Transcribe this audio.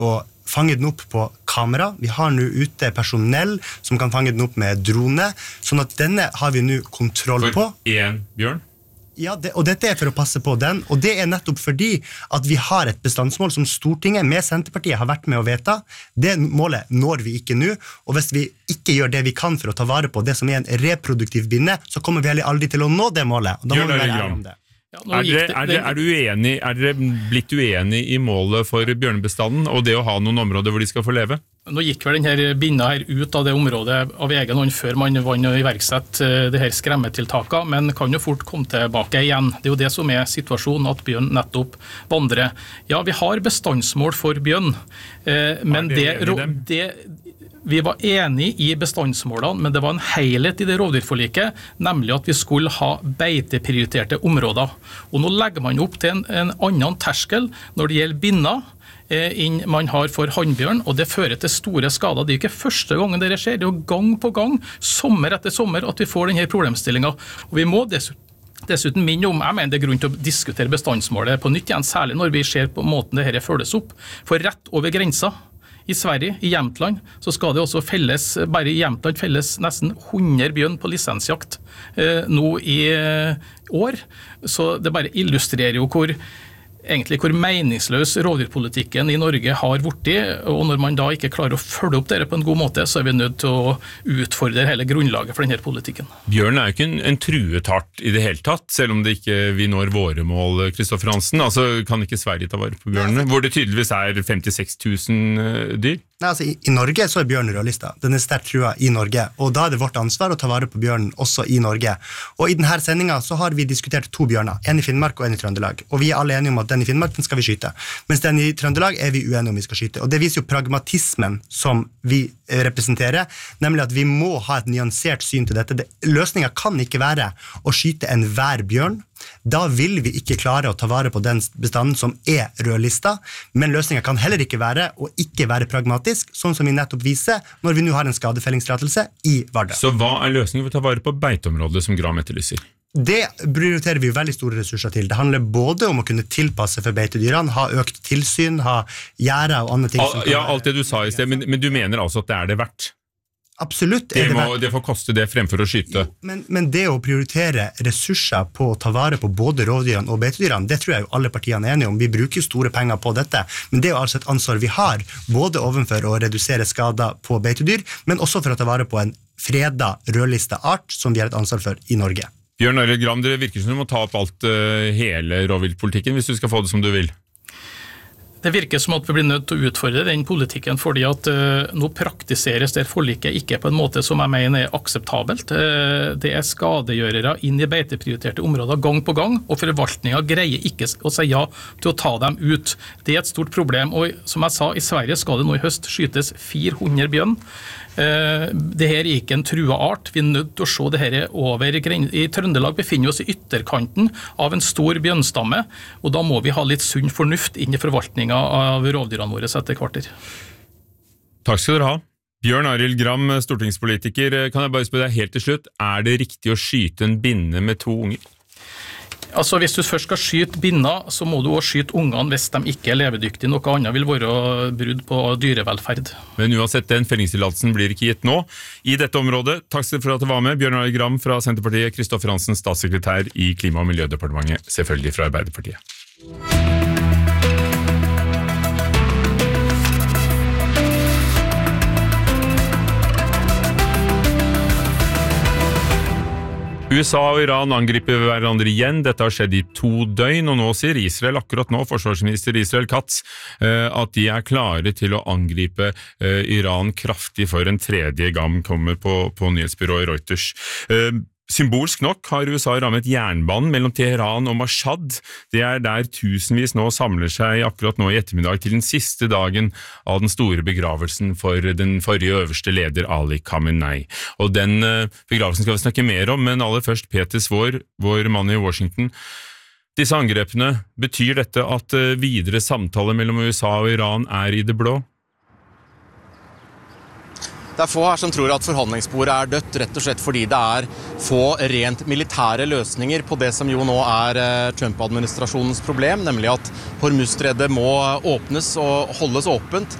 å fange den opp på kamera. Vi har nå ute personell som kan fange den opp med drone, sånn at denne har vi nå kontroll på. For en bjørn? Ja, og dette for å passe på den, og det nettopp fordi at vi har et bestandsmål som Stortinget med Senterpartiet har vært med å vedta. Det målet når vi ikke nå, og hvis vi ikke gjør det vi kan for å ta vare på det som en reproduktiv binne, så kommer vi heller aldri til å nå det målet, og da må vi være ærlige om det. Ja, er dere blitt uenig i målet for bjørnebestanden og det å ha noen områder hvor de skal få leve? Nå gikk vel denne binna her ut av det området av egen hånd før man vann å iverksette de her skremmetiltakene, men kan jo fort komme tilbake igjen. Det jo det som situasjonen, at bjørn nettopp vandrer. Ja, vi har bestandsmål for bjørn, men vi var enige i bestandsmålene, men det var en helhet i det rovdyrforliket, nemlig at vi skulle ha beiteprioriterte områder. Og nå legger man opp til en annen terskel når det gjelder binner, man har for hannbjørn, og det fører til store skader. Det jo ikke første gangen det skjer, det jo gang på gang, sommer etter sommer, at vi får denne problemstillingen. Og vi må dessuten minne om, jeg mener det grunn til å diskutere bestandsmålet på nytt igjen, særlig når vi ser på måten det her følges opp. For rett over grensa, i Sverige, i Jämtland, så skal det også felles, bare i Jämtland felles nesten 100 bjørn på lisensjakt nå i år. Så det bare illustrerer jo hvor meningsløs rovdyrpolitikken i Norge har vært i, og når man da ikke klarer å følge opp dere på en god måte, så vi nødt til å utfordre hele grunnlaget for denne politikken. Bjørn jo ikke en truet art i det hele tatt, selv om det ikke vi når våre mål, Kristoffer Hansen. Altså, kan ikke Sverige ta vare på bjørnene, hvor det tydeligvis 56 000 dyr? Nei, altså i Norge så bjørnen rødlista. Den sterkt trua i Norge, og da det vårt ansvar å ta vare på bjørnen også i Norge. Og i denne sendingen så har vi diskutert 2 bjørner, en i Finnmark og en i Trøndelag. Og vi alle enige om at den i Finnmark den skal vi skyte, mens den i Trøndelag vi uenige om vi skal skyte. Og det viser jo pragmatismen som vi representerer, nemlig at vi må ha et nyansert syn til dette. Løsningen kan ikke være å skyte enhver bjørn. Da vil vi ikke klare å ta vare på den bestanden som rødlista, men løsningen kan heller ikke være å ikke være pragmatisk, sånn som vi nettopp viser når vi nå har en skadefellingstillatelse i Vardø. Så hva løsningen for å ta vare på beiteområdet som Gram etterlyser? Det prioriterer vi jo veldig store ressurser til. Det handler både om å kunne tilpasse for beitedyrene, ha økt tilsyn, ha gjerder og andre ting. Ja, alt det du sa i sted, men du mener altså at det verdt? Absolutt. Det får koste det fremfor å skyte. Men det å prioritere ressurser på å ta vare på både rovdyrene og beitedyrene, det tror jeg jo alle partiene enige om. Vi bruker store penger på dette, men det er altså et ansvar vi har, både overfor å redusere skader på beitedyr, men også for å ta vare på en freda rødlista art som vi har et ansvar for i Norge. Bjørn Arild Gram, det virker som du må ta opp hele rovviltpolitikken hvis du skal få det som du vil. Det virker som at vi blir nødt til å utfordre den politikken, fordi at nå praktiseres det forliket ikke på en måte som jeg mener akseptabelt. Det skadegjørere inn i beiteprioriterte områder gang på gang, og forvaltningen greier ikke å si ja til å ta dem ut. Det et stort problem, og som jeg sa, i Sverige skal det nå i høst skytes 400 bjørn. Det her ikke en trua art. Vi nødt til å se det her over grensen. I Trøndelag befinner vi oss i ytterkanten av en stor bjørnstamme, og da må vi ha litt sunn fornuft inn i forvaltningen av rovdyrene våre etter kvarter. Takk skal dere ha. Bjørn Arild Gram, stortingspolitiker. Kan jeg bare spørre deg helt til slutt, det riktig å skyte en binne med 2 unger? Altså, hvis du først skal skyte binner, så må du også skyte ungene hvis de ikke levedyktige. Noe annet vil være brudd på dyrevelferd. Men uansett, den fellingstillatelsen blir ikke gitt nå i dette området. Takk for at du var med. Bjørn Arild Gram fra Senterpartiet, Kristoffer Hansen, statssekretær i Klima- og miljødepartementet, selvfølgelig fra Arbeiderpartiet. USA og Iran angriper hverandre igjen. Dette har skjedd i 2 døgn, og nå sier Israel, akkurat nå, forsvarsminister Israel Katz, at de klare til å angripe Iran kraftig for en 3. gang, kommer på nyhetsbyrået Reuters. Symbolsk nok har USA rammet jernbanen mellom Teheran og Mashhad. Det der tusenvis nå samler seg akkurat nå i ettermiddag til den siste dagen av den store begravelsen for den forrige øverste leder Ali Khamenei. Og den begravelsen skal vi snakke mer om, men aller først Peter Svår, vår mann i Washington. Disse angrepene, betyr dette at videre samtaler mellom USA og Iran i det blå? Det få her som tror at forhandlingsbordet dødt, rett og slett fordi det få rent militære løsninger på det som jo nå Trump-administrasjonens problem, nemlig at Hormuzstredet må åpnes og holdes åpent.